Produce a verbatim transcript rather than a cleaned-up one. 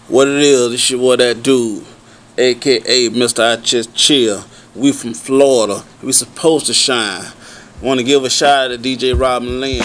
What it is, this your boy that dude, aka Mister I Just Chill. We from Florida. We supposed to shine. Want to give a shout out to D J Robin Lynn.